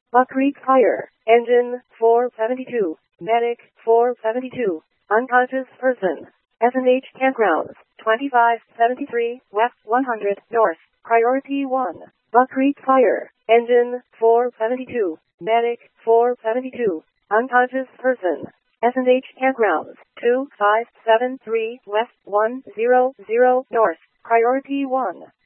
Buck Creek Fire. Engine 472. Medic 472. Unconscious person. S&H Campgrounds. 2573 West 100 North. Priority 1. Buck Creek Fire. Engine 472. Medic 472. Unconscious person. S&H Campgrounds. 2573 West 100 North. Priority 1.